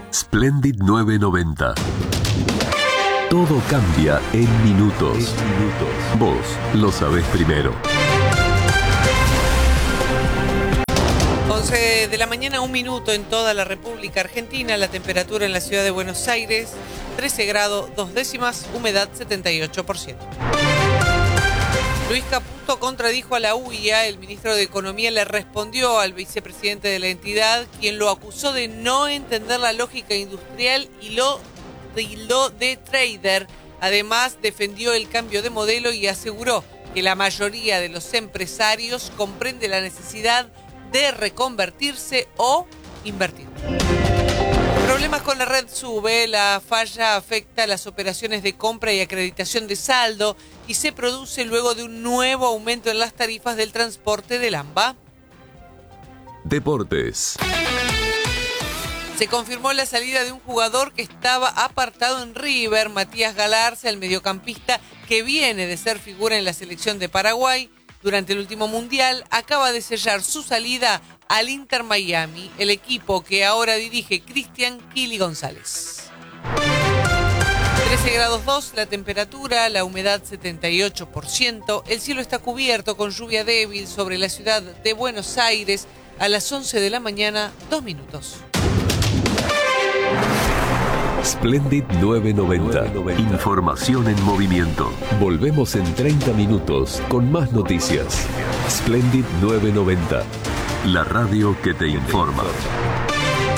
Splendid 990. Todo cambia en minutos. Vos lo sabés primero. 11 de la mañana, 1 minuto en toda la República Argentina. La temperatura en la ciudad de Buenos Aires, 13 grados 2 décimas, humedad 78%. Luis Caputo contradijo a la UIA. El ministro de Economía le respondió al vicepresidente de la entidad, quien lo acusó de no entender la lógica industrial y lo de trader. Además, defendió el cambio de modelo y aseguró que la mayoría de los empresarios comprende la necesidad de reconvertirse o invertir. Problemas con la red SUBE. La falla afecta las operaciones de compra y acreditación de saldo y se produce luego de un nuevo aumento en las tarifas del transporte del AMBA. Deportes. Se confirmó la salida de un jugador que estaba apartado en River, Matías Galarza, el mediocampista que viene de ser figura en la selección de Paraguay durante el último mundial, acaba de sellar su salida al Inter Miami, el equipo que ahora dirige Cristian Kili González. 13 grados 2 la temperatura, la humedad 78%, el cielo está cubierto con lluvia débil sobre la ciudad de Buenos Aires a las 11 de la mañana, 2 minutos. Splendid 990. Información en movimiento. Volvemos en 30 minutos con más noticias. Splendid 990. La radio que te informa.